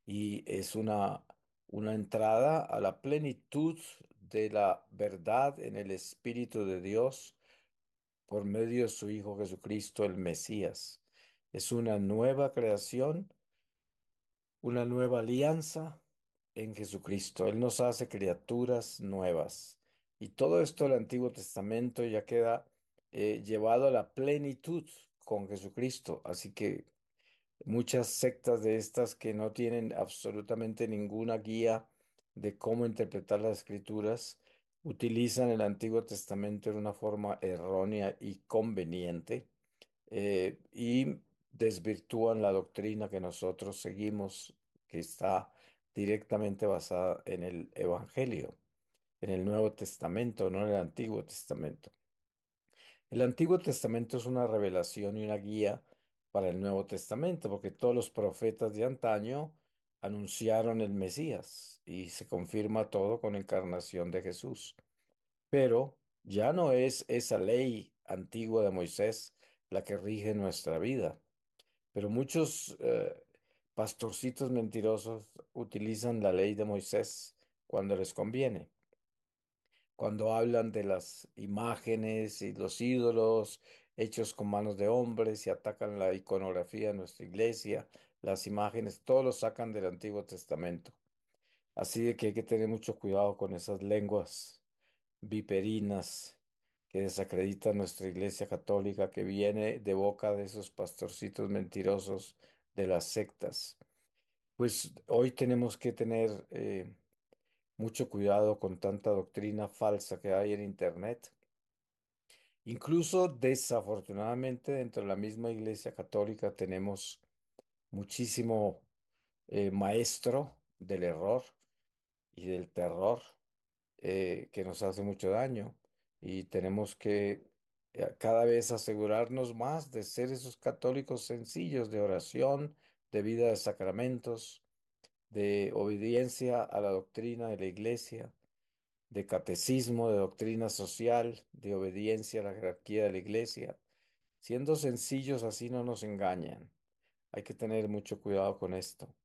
y es una entrada a la plenitud de la verdad en el Espíritu de Dios por medio de su Hijo Jesucristo, el Mesías. Es una nueva creación, una nueva alianza en Jesucristo. Él nos hace criaturas nuevas. Y todo esto del Antiguo Testamento ya queda llevado a la plenitud con Jesucristo. Así que muchas sectas de estas que no tienen absolutamente ninguna guía de cómo interpretar las escrituras, utilizan el Antiguo Testamento en una forma errónea y conveniente, y desvirtúan la doctrina que nosotros seguimos, que está directamente basada en el Evangelio, en el Nuevo Testamento, no en el Antiguo Testamento. El Antiguo Testamento es una revelación y una guía para el Nuevo Testamento, porque todos los profetas de antaño anunciaron el Mesías y se confirma todo con la encarnación de Jesús. Pero ya no es esa ley antigua de Moisés la que rige nuestra vida. Pero muchos pastorcitos mentirosos utilizan la ley de Moisés cuando les conviene, cuando hablan de las imágenes y los ídolos hechos con manos de hombres y atacan la iconografía de nuestra iglesia, las imágenes, todo lo sacan del Antiguo Testamento. Así de que hay que tener mucho cuidado con esas lenguas viperinas que desacreditan nuestra iglesia católica, que viene de boca de esos pastorcitos mentirosos de las sectas. Pues hoy tenemos que tener mucho cuidado con tanta doctrina falsa que hay en Internet. Incluso desafortunadamente dentro de la misma Iglesia Católica tenemos muchísimo maestro del error y del terror, que nos hace mucho daño, y tenemos que cada vez asegurarnos más de ser esos católicos sencillos de oración, de vida de sacramentos, de obediencia a la doctrina de la Iglesia, de catecismo, de doctrina social, de obediencia a la jerarquía de la iglesia. Siendo sencillos así no nos engañan. Hay que tener mucho cuidado con esto.